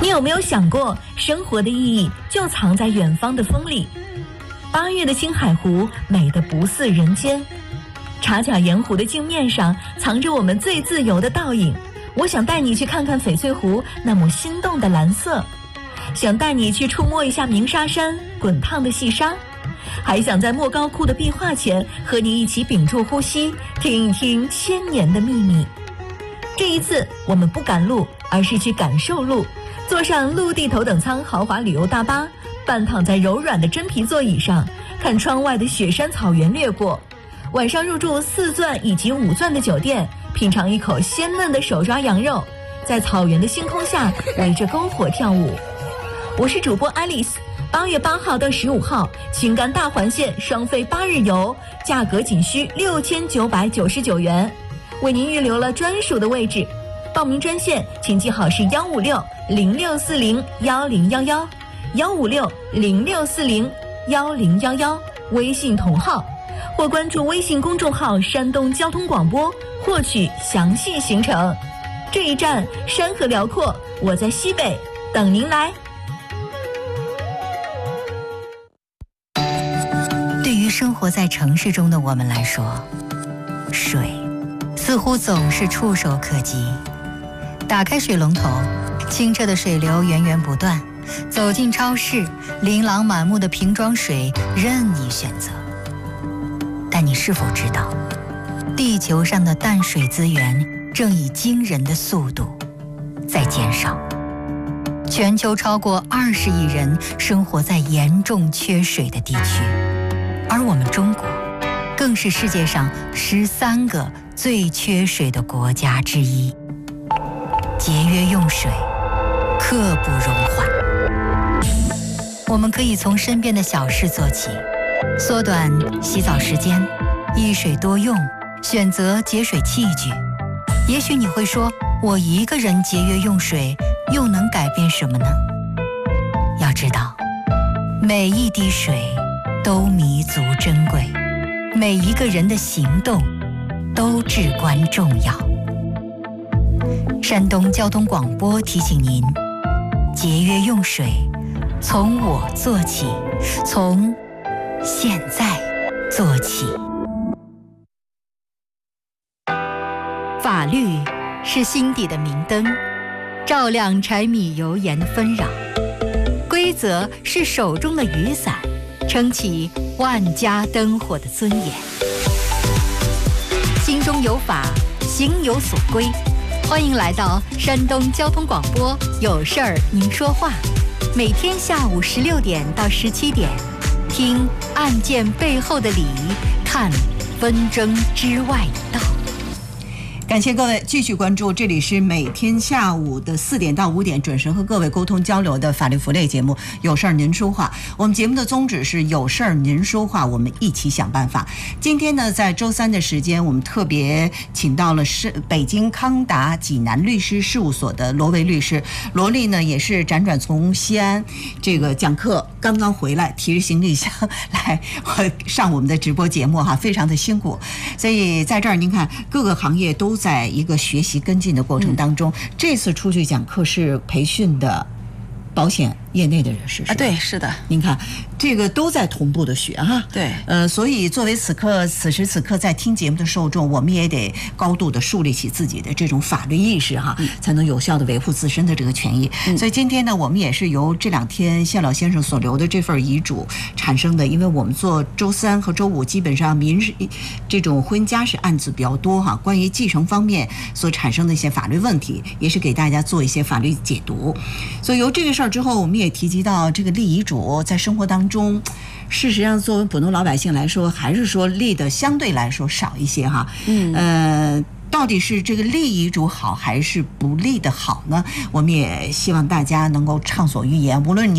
你有没有想过，生活的意义就藏在远方的风里？8月的青海湖美得不似人间，茶甲盐湖的镜面上藏着我们最自由的倒影。我想带你去看看翡翠湖那抹心动的蓝色，想带你去触摸一下鸣沙山滚烫的细沙，还想在莫高窟的壁画前和你一起屏住呼吸，听一听千年的秘密。这一次我们不赶路，而是去感受路，坐上陆地头等舱豪华旅游大巴，半躺在柔软的真皮座椅上，看窗外的雪山草原掠过。晚上入住4钻以及5钻的酒店，品尝一口鲜嫩的手抓羊肉，在草原的星空下围着篝火跳舞。我是主播 Alice。8月8号到15号，青甘大环线双飞8日游，价格仅需6999元，为您预留了专属的位置。报名专线请记好是156-0640-1011，156-0640-1011，微信同号，或关注微信公众号山东交通广播获取详细行程。这一站山河辽阔，我在西北等您来。 对于生活在城市中的我们来说，水似乎总是触手可及。打开水龙头，清澈的水流源源不断，走进超市，琳琅满目的瓶装水任你选择。但你是否知道，地球上的淡水资源正以惊人的速度在减少？全球超过20亿人生活在严重缺水的地区，而我们中国更是世界上13个最缺水的国家之一。节约用水，刻不容缓。我们可以从身边的小事做起，缩短洗澡时间，一水多用，选择节水器具。也许你会说，我一个人节约用水又能改变什么呢？要知道，每一滴水都弥足珍贵，每一个人的行动都至关重要。山东交通广播提醒您，节约用水，从我做起，从现在做起。法律是心底的明灯，照亮柴米油盐的纷扰；规则是手中的雨伞，撑起万家灯火的尊严。心中有法，行有所归。欢迎来到山东交通广播，有事儿您说话，每天下午16点到17点，听案件背后的理，看纷争之外的道。 感谢各位继续关注，这里是每天下午的4点到5点准时和各位沟通交流的法律福利节目，有事儿您说话。我们节目的宗旨是有事儿您说话，我们一起想办法。今天呢，在周3的时间，我们特别请到了北京康达济南律师事务所的罗维律师。罗律呢，也是辗转从西安这个讲课刚刚回来，提着行李箱来上我们的直播节目哈，非常的辛苦。所以在这儿您看，各个行业都在一个学习跟进的过程当中，这次出去讲课是培训的保险业内的人士， 对，是的。 您看，这个都在同步的学哈。 对， 所以作为此时此刻在听节目的受众，我们也得高度的树立起自己的这种法律意识哈，才能有效的维护自身的这个权益。所以今天呢，我们也是由这2天谢老先生所留的这份遗嘱产生的，因为我们做周3和周5基本上民事这种婚家事案子比较多哈，关于继承方面所产生的一些法律问题，也是给大家做一些法律解读。所以由这个事儿之后，我们也提及到这个立遗嘱在生活当中，事实上作为普通老百姓来说，还是说立的相对来说少一些哈。到底是这个立遗嘱好还是不立的好呢？我们也希望大家能够畅所欲言，无论你